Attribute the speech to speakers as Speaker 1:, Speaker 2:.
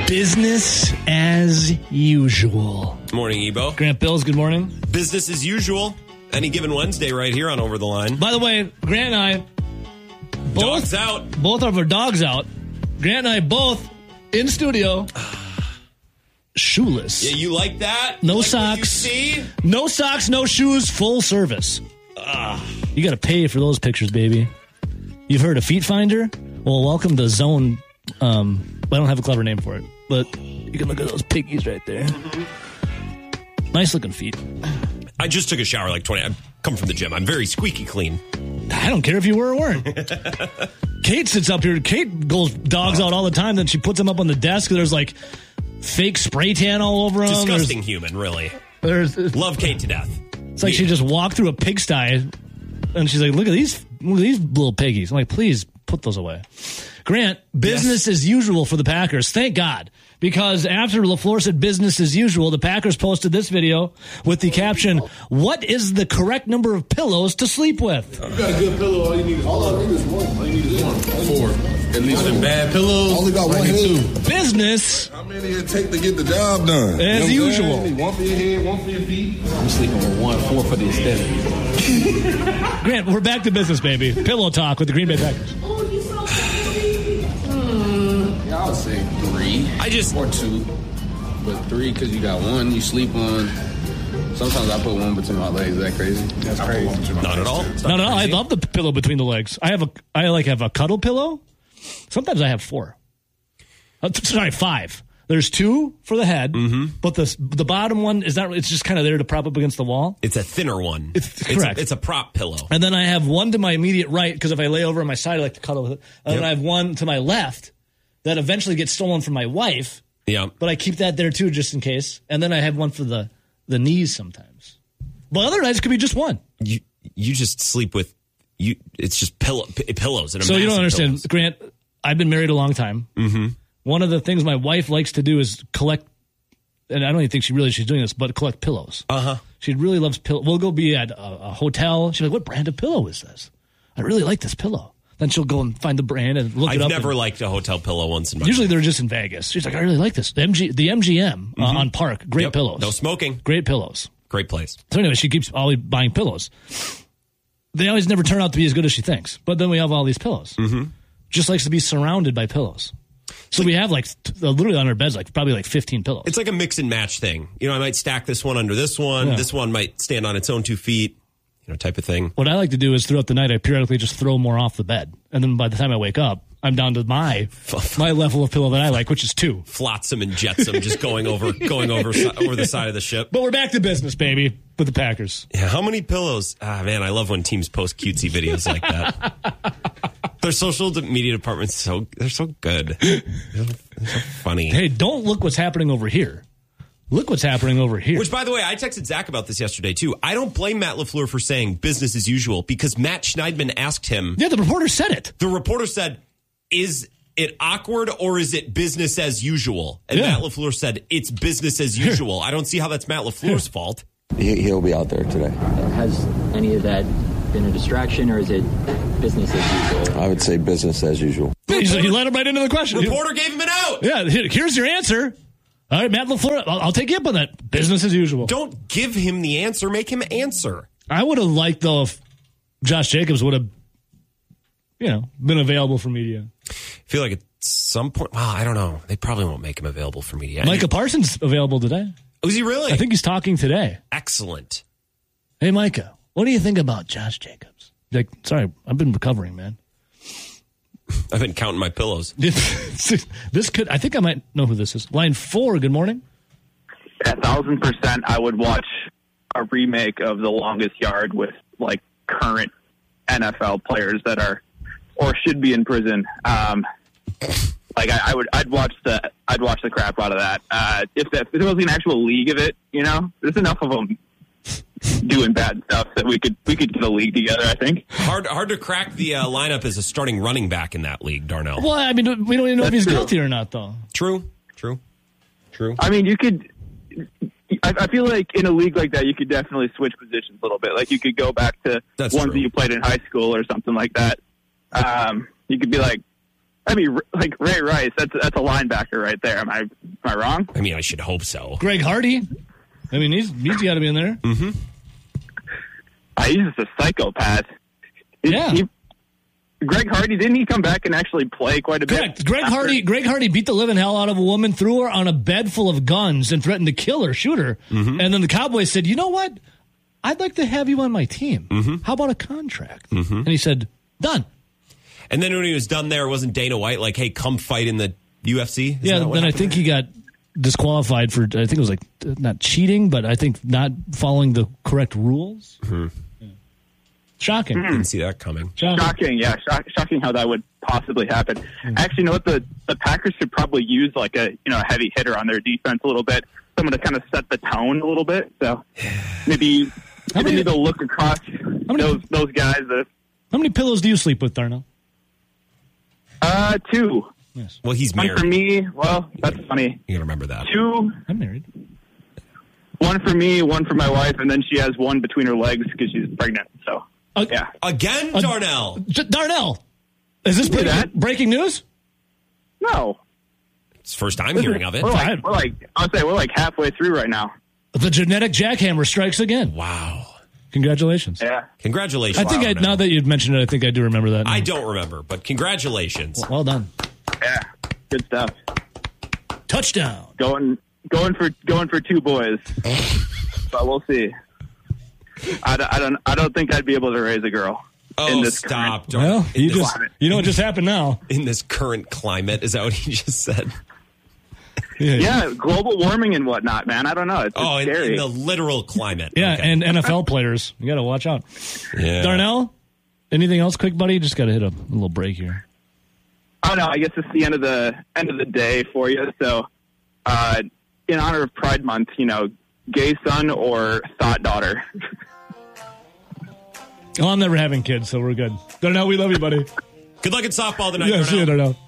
Speaker 1: Business as usual.
Speaker 2: Morning, Ebo.
Speaker 1: Grant Bills, good morning.
Speaker 2: Business as usual. Any given Wednesday right here on Over the Line.
Speaker 1: By the way, Grant and I
Speaker 2: Dogs out.
Speaker 1: Both of our dogs out. Grant and I both in studio. Shoeless.
Speaker 2: Yeah, you like that?
Speaker 1: No
Speaker 2: like
Speaker 1: socks.
Speaker 2: See?
Speaker 1: No socks, no shoes, full service. You got to pay for those pictures, baby. You've heard of Feet Finder? Well, welcome to Zone. I don't have a clever name for it, but you can look at those piggies right there. Nice looking feet.
Speaker 2: I just took a shower like 20. I come from the gym. I'm very squeaky clean.
Speaker 1: I don't care if you were or weren't. Kate sits up here. Kate goes dogs out all the time. Then she puts them up on the desk. There's like fake spray tan all over them.
Speaker 2: Disgusting human, really. Love Kate to death.
Speaker 1: It's like she just walked through a pigsty, and she's like, "Look at these little piggies." I'm like, "Please put those away." Grant, business as usual for the Packers. Thank God. Because after LaFleur said business as usual, the Packers posted this video with the caption, "What is the correct number of pillows to sleep with?"
Speaker 3: You got a good pillow, all you need is one. All you need is one. 4. At least with bad pillows.
Speaker 4: Only got one head.
Speaker 1: 2. Business.
Speaker 4: How many it take to get the job done?
Speaker 1: As usual.
Speaker 4: One for your head, one for your feet.
Speaker 5: I'm sleeping with 4 for the aesthetic.
Speaker 1: Grant, we're back to business, baby. Pillow talk with the Green Bay Packers.
Speaker 5: Yeah, I would say 3. Or 2. But 3 because you got one you sleep on. Sometimes I put one between my legs. Is that crazy?
Speaker 3: That's crazy.
Speaker 2: Not at all.
Speaker 1: No. I love the pillow between the legs. I have a cuddle pillow. Sometimes I have 4. 5. There's 2 for the head, but the bottom one is not. It's just kind of there to prop up against the wall.
Speaker 2: It's a thinner one.
Speaker 1: It's correct.
Speaker 2: It's a prop pillow.
Speaker 1: And then I have one to my immediate right because if I lay over on my side, I like to cuddle with it. And then I have one to my left that eventually gets stolen from my wife.
Speaker 2: Yeah,
Speaker 1: but I keep that there too just in case. And then I have one for the knees sometimes. But other nights it could be just one.
Speaker 2: You just sleep with you. It's just pillows. And
Speaker 1: so you don't understand,
Speaker 2: pillows.
Speaker 1: Grant. I've been married a long time. Mm-hmm. One of the things my wife likes to do is collect, and I don't even think she's doing this, but collect pillows. She really loves pillows. We'll go be at a hotel. She's like, "What brand of pillow is this? I really like this pillow." Then she'll go and find the brand and look it up.
Speaker 2: I've never liked a hotel pillow once in my
Speaker 1: Usually
Speaker 2: life.
Speaker 1: they're just in Vegas. She's like, "I really like this." The MGM on Park, great pillows.
Speaker 2: No smoking.
Speaker 1: Great pillows.
Speaker 2: Great place.
Speaker 1: So anyway, she keeps always buying pillows. They always never turn out to be as good as she thinks. But then we have all these pillows. Just likes to be surrounded by pillows. So we have literally on our beds, probably 15 pillows.
Speaker 2: It's like a mix and match thing. You know, I might stack this one under this one. Yeah. This one might stand on its own 2 feet, type of thing.
Speaker 1: What I like to do is throughout the night, I periodically just throw more off the bed. And then by the time I wake up, I'm down to my level of pillow that I like, which is 2.
Speaker 2: Flotsam and jetsam, just going over the side of the ship.
Speaker 1: But we're back to business, baby, with the Packers.
Speaker 2: Yeah, how many pillows? Man, I love when teams post cutesy videos like that. Their social media department's they're so good. They're so funny.
Speaker 1: Hey, don't look what's happening over here. Look what's happening over here.
Speaker 2: Which, by the way, I texted Zach about this yesterday, too. I don't blame Matt LaFleur for saying business as usual because Matt Schneidman asked him.
Speaker 1: Yeah, the reporter said it.
Speaker 2: The reporter said, is it awkward or is it business as usual? And Matt LaFleur said, it's business as usual. I don't see how that's Matt LaFleur's fault.
Speaker 6: He'll be out there today.
Speaker 7: Has any of that been a distraction or is it business as usual?
Speaker 6: I would say business as usual.
Speaker 1: He led him right into the question.
Speaker 2: Reporter gave him an out.
Speaker 1: Yeah, here's your answer. All right, Matt LaFleur, I'll take you up on that. Business as usual.
Speaker 2: Don't give him the answer. Make him answer.
Speaker 1: I would have liked, though, if Josh Jacobs would have, been available for media.
Speaker 2: I feel like at some point, I don't know. They probably won't make him available for media.
Speaker 1: Micah Parsons available today.
Speaker 2: Was he really?
Speaker 1: I think he's talking today.
Speaker 2: Excellent.
Speaker 1: Hey, Micah, what do you think about Josh Jacobs? Like, sorry, I've been recovering, man.
Speaker 2: I've been counting my pillows.
Speaker 1: I think I might know who this is. Line 4, good morning.
Speaker 8: 1,000% I would watch a remake of The Longest Yard with, current NFL players that are or should be in prison. I'd watch the crap out of that. If there was an actual league of it, there's enough of them doing bad stuff that we could get a league together, I think.
Speaker 2: Hard to crack the lineup as a starting running back in that league, Darnell.
Speaker 1: Well, I mean, we don't even know if he's guilty or not, though.
Speaker 2: True.
Speaker 8: I mean, you could. I feel like in a league like that, you could definitely switch positions a little bit. Like you could go back to ones that you played in high school or something like that. You could be like, I mean, like Ray Rice, that's a linebacker right there. Am I wrong?
Speaker 2: I mean, I should hope so.
Speaker 1: Greg Hardy. I mean, he's got to be in there.
Speaker 2: Mm-hmm.
Speaker 8: He's just a psychopath. Greg Hardy, didn't he come back and actually play quite a bit?
Speaker 1: Correct. Greg Hardy beat the living hell out of a woman, threw her on a bed full of guns, and threatened to kill her, shoot her.
Speaker 2: Mm-hmm.
Speaker 1: And then the Cowboys said, "You know what? I'd like to have you on my team.
Speaker 2: Mm-hmm.
Speaker 1: How about a contract?"
Speaker 2: Mm-hmm.
Speaker 1: And he said, "Done."
Speaker 2: And then when he was done there, wasn't Dana White like, "Hey, come fight in the UFC"?
Speaker 1: Then I think he got disqualified for, I think it was like not cheating, but I think not following the correct rules.
Speaker 2: Mm-hmm.
Speaker 1: Yeah. Shocking.
Speaker 2: Didn't see that coming.
Speaker 8: Shocking, yeah. Shocking how that would possibly happen. Actually, you know what? The Packers should probably use like a heavy hitter on their defense a little bit, someone to kind of set the tone a little bit. So maybe need to look across those guys.
Speaker 1: How many pillows do you sleep with, Darnell?
Speaker 8: 2.
Speaker 1: Yes.
Speaker 2: Well, he's married.
Speaker 8: One for me. Well, that's funny.
Speaker 2: You gotta remember that.
Speaker 8: 2.
Speaker 1: I'm married.
Speaker 8: One for me, one for my wife, and then she has one between her legs because she's pregnant. So, yeah.
Speaker 2: Again, Darnell.
Speaker 1: Darnell, is this breaking news?
Speaker 8: No.
Speaker 2: It's the first time hearing of it.
Speaker 8: We're like halfway through right now.
Speaker 1: The genetic jackhammer strikes again.
Speaker 2: Wow.
Speaker 1: Congratulations.
Speaker 8: Yeah.
Speaker 2: Congratulations.
Speaker 1: I think now that you've mentioned it, I think I do remember that.
Speaker 2: I don't remember, but congratulations.
Speaker 1: Well done.
Speaker 8: Yeah. Good stuff.
Speaker 1: Touchdown.
Speaker 8: Going for 2 boys. But we'll see. I don't think I'd be able to raise a girl.
Speaker 2: Oh, stop.
Speaker 1: Well, you know what just happened now.
Speaker 2: In this current climate, is that what he just said?
Speaker 8: Yeah, global warming and whatnot, man. I don't know. It's scary.
Speaker 2: In the literal climate.
Speaker 1: Yeah,
Speaker 2: okay.
Speaker 1: and NFL players. You got to watch out.
Speaker 2: Yeah.
Speaker 1: Darnell, anything else quick, buddy? Just got to hit a little break here.
Speaker 8: Oh, no, I guess it's the end of the day for you. So, in honor of Pride Month, gay son or thought daughter?
Speaker 1: Well, I'm never having kids, so we're good. Darnell, we love you, buddy.
Speaker 2: Good luck in softball tonight,
Speaker 1: Yeah,
Speaker 2: Darnell.
Speaker 1: see you, Darnell.